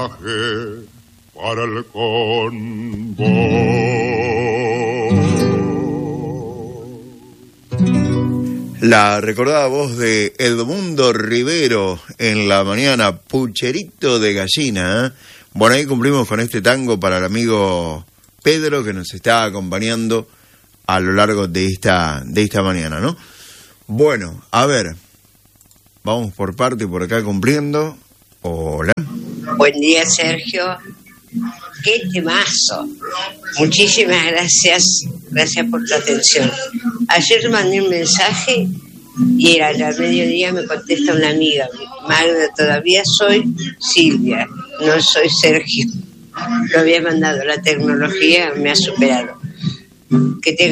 traje para el convoy. La recordada voz de Edmundo Rivero en la mañana, Pucherito de Gallina, ¿eh? Bueno, ahí cumplimos con este tango para el amigo Pedro que nos está acompañando a lo largo de esta mañana, ¿no? Bueno, a ver, vamos por parte, por acá cumpliendo. Hola. Buen día, Sergio. ¡Qué temazo! Muchísimas gracias. Gracias por tu atención. Ayer mandé un mensaje y al mediodía me contesta una amiga. Magda, todavía soy Silvia, no soy Sergio. Lo había mandado, la tecnología me ha superado. Que tenga